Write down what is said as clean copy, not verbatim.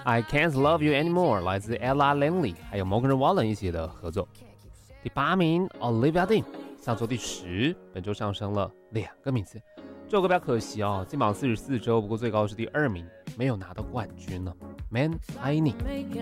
I Can't Love You Anymore 来自 Ella Langley 还有 Morgan Wallen 一起的合作。第8名 Olivia Dean 上周第10，本周上升了2个名次。这首歌比较可惜哦，进榜44周，不过最高是第2名，没有拿到冠军呢。Man I Need。